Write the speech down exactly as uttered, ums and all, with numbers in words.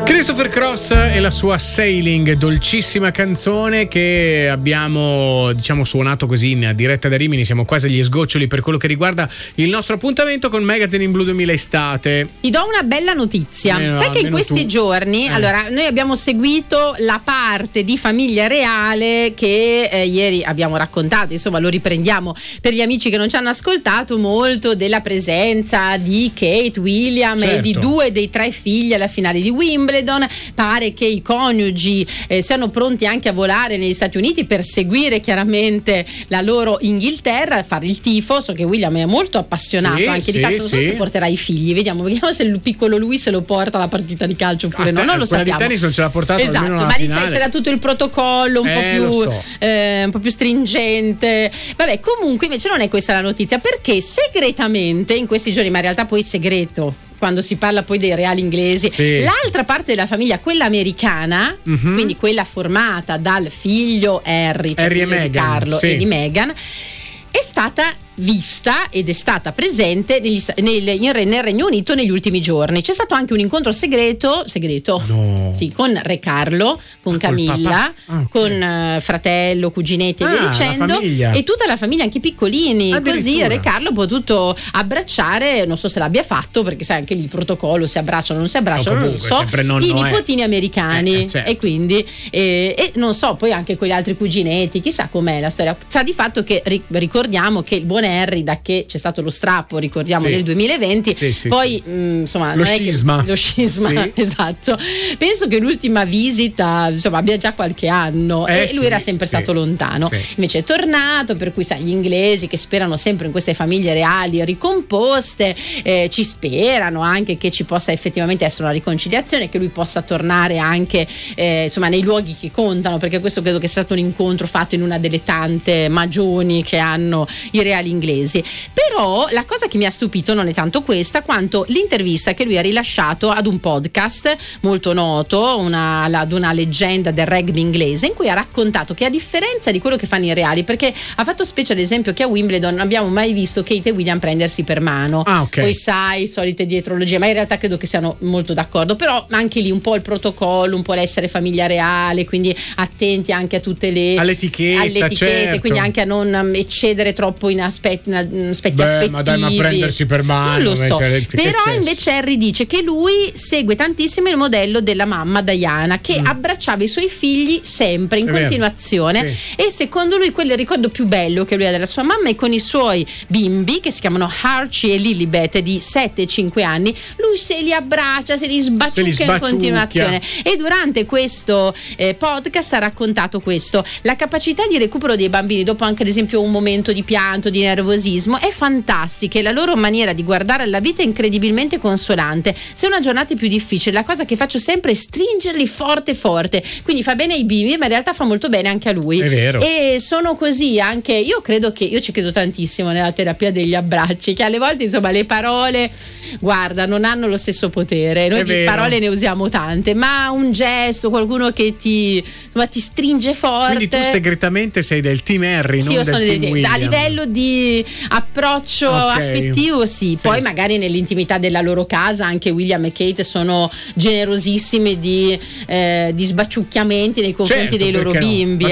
Christopher Cross e la sua Sailing, dolcissima canzone che abbiamo, diciamo, suonato così in diretta da Rimini. Siamo quasi agli sgoccioli per quello che riguarda il nostro appuntamento con Megaten in Blu duemila estate. Ti do una bella notizia. Eh no, Sai che in questi tu. giorni, eh. allora, noi abbiamo seguito la parte di Famiglia Reale che eh, ieri abbiamo raccontato, insomma lo riprendiamo per gli amici che non ci hanno ascoltato, molto della presenza di Kate, William certo. e di due dei tre figli alla finale di Wimbledon. Pare che i coniugi eh, siano pronti anche a volare negli Stati Uniti per seguire chiaramente la loro Inghilterra, fare il tifo. So che William è molto appassionato sì, anche sì, di calcio, non so sì. se porterà i figli, vediamo, vediamo se il piccolo lui se lo porta alla partita di calcio oppure Ah, no, non lo quella sappiamo. di tennis non ce l'ha portato, esatto, almeno ma alla lì sai, finale. c'era tutto il protocollo un Eh, po' lo più so. eh, un po' più stringente. Vabbè, comunque invece non è questa la notizia, perché segretamente in questi giorni, ma in realtà poi segreto quando si parla poi dei reali inglesi, sì. l'altra parte della famiglia, quella americana, mm-hmm. quindi quella formata dal figlio Harry, cioè Harry figlio e di Meghan, Carlo sì. e di Meghan, è stata vista ed è stata presente negli, nel, in, nel Regno Unito negli ultimi giorni. C'è stato anche un incontro segreto segreto no. sì, con Re Carlo, con ah, Camilla, ah, okay. con uh, fratello, cuginetti ah, e via dicendo, e tutta la famiglia, anche i piccolini. Così Re Carlo ha potuto abbracciare, non so se l'abbia fatto perché sai anche lì il protocollo, si abbracciano o non si abbracciano, no, non so, i nipotini è. americani eh, certo. e quindi eh, e non so poi anche con gli altri cuginetti, chissà com'è la storia. Sa di fatto che ri- ricordiamo che il buon Harry, da che c'è stato lo strappo, ricordiamo sì. nel duemilaventi, sì, sì, poi sì. Mh, insomma lo non scisma, è che, lo scisma sì. esatto, penso che l'ultima visita insomma abbia già qualche anno eh, e lui sì, era sempre sì. stato lontano, sì. invece è tornato, per cui sai, gli inglesi che sperano sempre in queste famiglie reali ricomposte eh, ci sperano anche che ci possa effettivamente essere una riconciliazione, che lui possa tornare anche eh, insomma nei luoghi che contano, perché questo credo che sia stato un incontro fatto in una delle tante magioni che hanno i reali inglesi. Però la cosa che mi ha stupito non è tanto questa quanto l'intervista che lui ha rilasciato ad un podcast molto noto, una, ad una leggenda del rugby inglese, in cui ha raccontato che a differenza di quello che fanno i reali, perché ha fatto specie ad esempio che a Wimbledon non abbiamo mai visto Kate e William prendersi per mano, ah, okay. poi sai, solite dietrologie, ma in realtà credo che siano molto d'accordo, però anche lì un po' il protocollo, un po' l'essere famiglia reale, quindi attenti anche a tutte le all'etichetta, all'etichette, certo. quindi anche a non eccedere troppo in aspetti, in aspetti Beh, affettivi. ma dai, ma prendersi per mano non lo so, però c'è? invece Harry dice che lui segue tantissimo il modello della mamma Diana, che mm. abbracciava i suoi figli sempre in è continuazione, sì. e secondo lui quello è il ricordo più bello che lui ha della sua mamma, e con i suoi bimbi che si chiamano Archie e Lilibet di sette e cinque anni lui se li abbraccia, se li sbaciucchia, se li in continuazione, e durante questo eh, podcast ha raccontato questo: la capacità di recupero dei bambini dopo anche ad esempio un momento di pianto, di nervosismo, è fantastica, e la loro maniera di guardare alla vita è incredibilmente consolante. Se una giornata è più difficile, la cosa che faccio sempre è stringerli forte forte, quindi fa bene ai bimbi ma in realtà fa molto bene anche a lui, è vero. E sono così anche io, credo che io ci credo tantissimo nella terapia degli abbracci, che alle volte insomma le parole, guarda, non hanno lo stesso potere, noi di parole ne usiamo tante, ma un gesto, qualcuno che ti insomma ti stringe forte. Quindi tu segretamente sei del team Harry, sì, non io del sono team del, William. a livello di approccio okay. affettivo sì. sì, poi magari nell'intimità della loro casa anche William e Kate sono generosissimi di, eh, di sbaciucchiamenti nei confronti certo, dei loro no? bimbi.